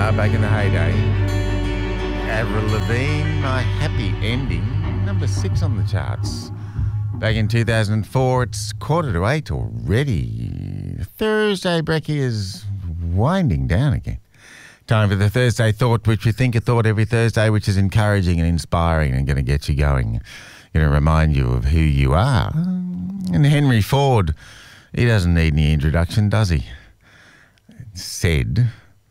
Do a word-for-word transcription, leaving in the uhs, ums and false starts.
star back in the heyday. Avril Lavigne, My Happy Ending, number six on the charts. Back in two thousand four, it's quarter to eight already. Thursday brekkie is winding down again. Time for the Thursday Thought, which we think a thought every Thursday, which is encouraging and inspiring and going to get you going. Going to remind you of who you are. And Henry Ford, he doesn't need any introduction, does he? Said